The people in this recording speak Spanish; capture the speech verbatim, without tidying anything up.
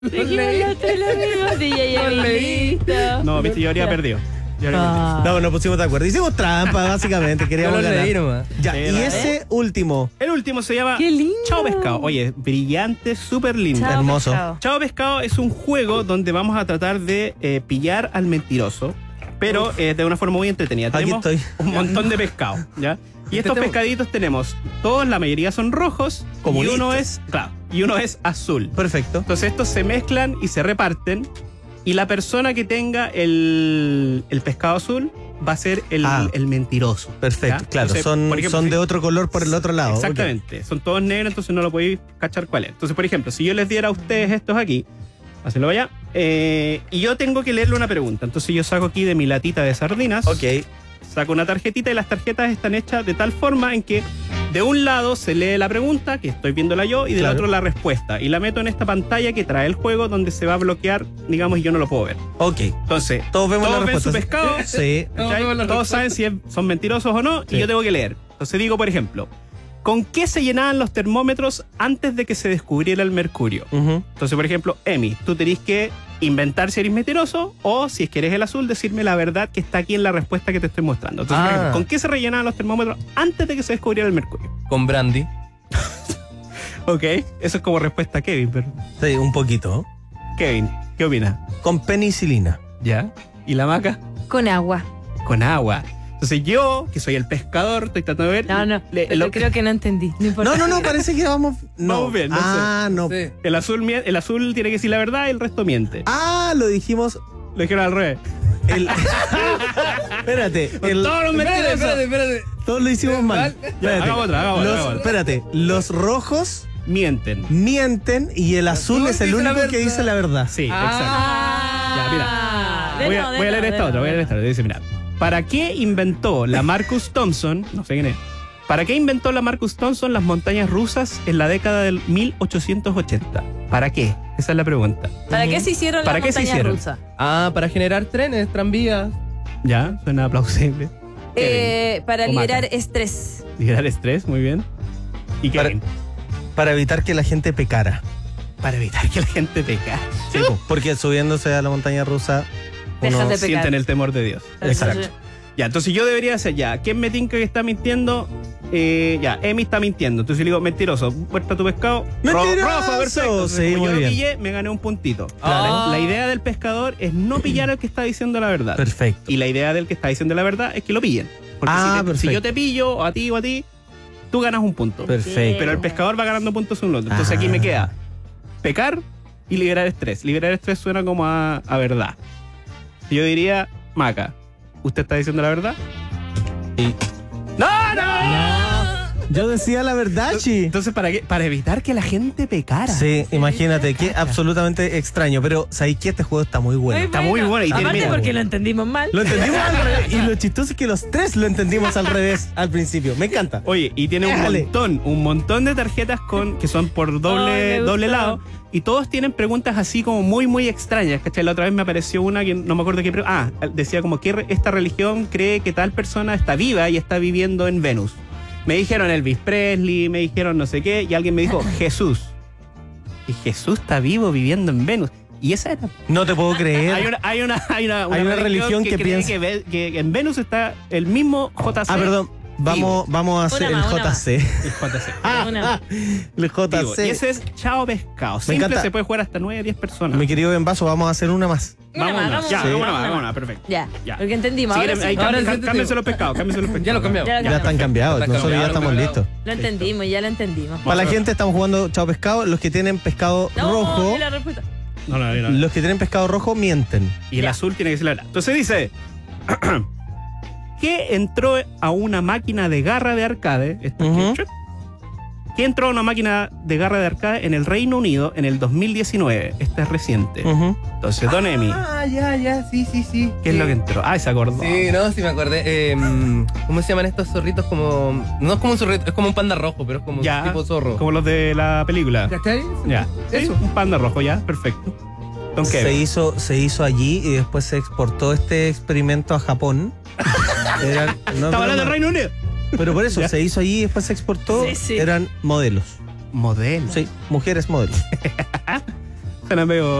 Los leí. No, viste, yo habría perdido. Yo habría Ah. No, nos pusimos de acuerdo. Hicimos trampa, básicamente. Queríamos Yo lo ganar. leí nomás. Ya, Sí, y la- ese último. perdido. El último se llama ¡Qué lindo! Chao Pescado. Oye, brillante, súper lindo. Chao, Hermoso. pescado. Chao Pescado es un juego donde vamos a tratar de eh, pillar al mentiroso, pero eh, de una forma muy entretenida. Aquí Tenemos estoy. un montón de pescado, ¿ya? Y estos Tenemos- pescaditos tenemos, todos, la mayoría son rojos, y Comunistas. uno es, claro, y uno es azul. Perfecto. Entonces estos se mezclan y se reparten, y la persona que tenga el, el pescado azul va a ser el, Ah. el mentiroso. Perfecto. ¿ya? Claro, Entonces, son, por ejemplo, son si- de otro color por el otro lado. Exactamente, son todos negros, entonces no lo podéis cachar cuál es. Entonces, por ejemplo, si yo les diera a ustedes estos aquí, hácenlo allá, eh, y yo tengo que leerle una pregunta. Entonces yo saco aquí de mi latita de sardinas, Ok. Ok. saco una tarjetita y las tarjetas están hechas de tal forma en que de un lado se lee la pregunta, que estoy viéndola yo, y del Claro. otro la respuesta. Y la meto en esta pantalla que trae el juego donde se va a bloquear, digamos, y yo no lo puedo ver. Ok. Entonces, Todos vemos todos la ven su respuesta. pescado, Sí. ¿cachai? Todos vemos la Todos respuesta. saben si es- son mentirosos o no, Sí. y yo tengo que leer. Entonces digo, por ejemplo, ¿con qué se llenaban los termómetros antes de que se descubriera el mercurio? Ujú. Entonces, por ejemplo, Emi, tú tenés que inventar si eres mentiroso, o si es que eres el azul, decirme la verdad que está aquí en la respuesta que te estoy mostrando. Entonces, por Ah. ejemplo, ¿con qué se rellenaban los termómetros antes de que se descubriera el mercurio? Con brandy. Ok, eso es como respuesta a Kevin, pero Sí, un poquito. Kevin, ¿qué opinas? Con penicilina. ¿Ya? ¿Y la maca? Con agua. Con agua. Entonces yo, que soy el pescador, estoy tratando de ver. No, no. le- pero lo- creo que no entendí. No importa. No, no, no, parece que vamos. No. Vamos bien, no sé. Ah, no. Sí. El azul, mie- el azul tiene que decir la verdad y el resto miente. Ah, lo dijimos. Lo dijeron al revés. El... Espérate. El... Todos los Espérate, mentirosos. espérate, espérate. Todos lo hicimos mal. Ya, Espérate. hagamos otra, hagamos otra, Los- hagamos otra. Espérate. Los rojos Mienten. mienten y el azul azul es el dice la único que verdad. dice la verdad. Sí, Ah, Ya, mira. de exacto. Voy a, nuevo, de voy a leer nuevo, esta de otra, voy a leer nuevo. esta otra. Dice, mira, ¿para qué inventó la Marcus Thompson, no sé quién es, ¿para qué inventó la Marcus Thompson las montañas rusas en la década del mil ochocientos ochenta? ¿Para qué? Esa es la pregunta. ¿Para qué se hicieron ¿Para las qué se montañas hicieron? rusas? Ah, para generar trenes, tranvías. ¿Ya? Suena plausible. Eh, para O liberar matan. estrés. Liberar estrés, muy bien. ¿Y Para- Kevin? Para evitar que la gente pecara. Para evitar que la gente peca. Sí, po, porque subiéndose a la montaña rusa. Dejas uno- de pecar. Sienten el temor de Dios. Exacto. Ya, entonces yo debería hacer ya. ¿Quién me tinca que está mintiendo? Eh, ya, Emi está mintiendo. Entonces le digo, mentiroso, muestra tu pescado. Ro- ¡Mentiroso! Rojo, perfecto. Entonces, Sí, como muy yo lo bien. pillé, me gané un puntito. Ah. La idea del pescador es no pillar al que está diciendo la verdad. Perfecto. Y la idea del que está diciendo la verdad es que lo pillen. Porque Ah, si, te- perfecto. si yo te pillo, o a ti o a ti, tú ganas un punto. Perfecto. Pero el pescador va ganando puntos un otro. Entonces aquí me Ah. queda pecar y liberar estrés. Liberar estrés suena como a, a verdad. Yo diría, Maca, ¿usted está diciendo la verdad? Y- ¡No, no! Yo decía la verdad, Chi. Entonces, ¿para qué? Para evitar que la gente pecara. Sí, imagínate, que absolutamente extraño. Pero ¿sabéis qué? Este juego está muy bueno. Está muy bueno y tiene- Aparte mira, porque lo entendimos mal. Lo entendimos al revés. Y lo chistoso es que los tres lo entendimos al revés al principio. Me encanta. Oye, y tiene un Déjale. montón, un montón de tarjetas con que son por Ay, doble, me doble gustó. lado. Y todos tienen preguntas así como muy, muy extrañas. ¿Cachai? La otra vez me apareció una que no me acuerdo qué. pre- Ah, decía como que esta religión cree que tal persona está viva y está viviendo en Venus. Me dijeron Elvis Presley, me dijeron no sé qué, y alguien me dijo Jesús. Y Jesús está vivo viviendo en Venus. Y esa era. No te puedo creer. Hay una, hay una, hay una, Hay una religión que cree piensa- que, ve- que en Venus está el mismo J C. Ah, perdón. Vamos, vamos a hacer Una el más, una J C. El J C. Una. El J Vivo. C. Y ese es Chao Pescado. Simple, encanta. se puede jugar hasta nueve, diez personas. Mi querido Benvaso, vamos a hacer una más. Una Vamos, más, una. vamos ya, a- hagamos sí. una más, Una hagamos más. una, perfecto. Ya. Ya. Porque entendimos. Si Ahora quieren, sí. ahí Ahora cámbiense- sí, cámbiense sí. los pescados, cámbiense los pescados. Ya lo cambiamos. Ya lo Ya están cambiados. Está Nosotros ya cambiado, estamos cambiado. listos. Lo entendimos, ya lo entendimos. Para la gente estamos jugando Chao Pescado. Los que tienen pescado No, rojo, di la respuesta. No, no, no. los que tienen pescado rojo mienten. Y el Ya. azul tiene que ser la verdad. Entonces dice: ¿qué entró a una máquina de garra de arcade? Esta Ujú. aquí, ¿Qué entró a una máquina de garra de arcade en el Reino Unido en el dos mil diecinueve? Esta es reciente. Ujú. Entonces, Don Emi, Ah, ya, ya, sí, sí, sí. ¿qué es lo que entró? Ah, se acordó. Sí, no, sí me acordé. Eh, ¿Cómo se llaman estos zorritos? Como. No es como un zorrito, es como un panda rojo, pero es como Ya, tipo zorro. como los de la película. ¿Cachai? Ya. Eso. Sí, un panda rojo, ya, perfecto. Don Se Kevin. hizo, se hizo allí y después se exportó este experimento a Japón. Eran- no, Estaba hablando del pero, Reino Unido. pero por eso, Ya. se hizo allí y después se exportó. Sí, sí. Eran modelos. Modelo. Sí, mujeres modelos. Suena medio